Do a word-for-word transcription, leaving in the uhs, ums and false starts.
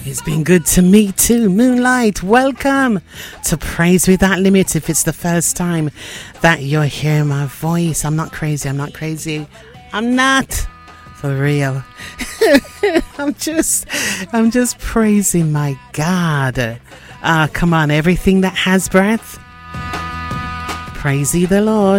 It's been good to me too. Moonlight, welcome to Praise Without Limit. If it's the first time that you're hearing my voice, I'm not crazy, I'm not crazy. I'm not. For real. I'm just, I'm just praising my God. Ah, uh, come on, everything that has breath, praise ye the Lord.